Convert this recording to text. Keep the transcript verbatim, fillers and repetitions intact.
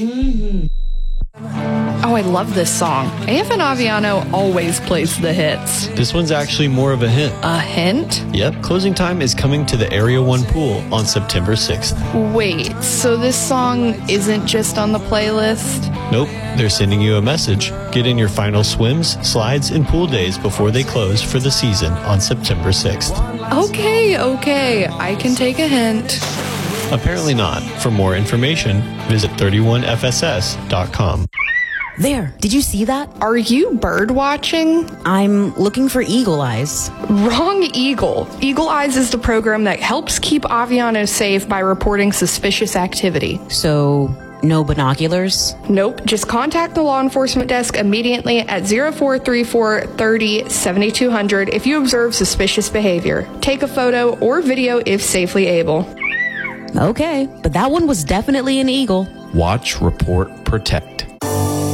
Mm-hmm. Oh, I love this song. A F N Aviano always plays the hits. This one's actually more of a hint. A hint? Yep, closing time is coming to the Area one pool on September sixth. Wait, so this song isn't just on the playlist? Nope, they're sending you a message. Get in your final swims, slides, and pool days before they close for the season on September sixth. Okay, okay, I can take a hint. Apparently not. For more information, visit thirty-one F S S dot com. There, did you see that? Are you bird watching? I'm looking for Eagle Eyes. Wrong Eagle. Eagle Eyes is the program that helps keep Aviano safe by reporting suspicious activity. So, no binoculars? Nope. Just contact the law enforcement desk immediately at zero four three four, thirty, seventy-two hundred if you observe suspicious behavior. Take a photo or video if safely able. Okay, but that one was definitely an eagle. Watch, report, protect.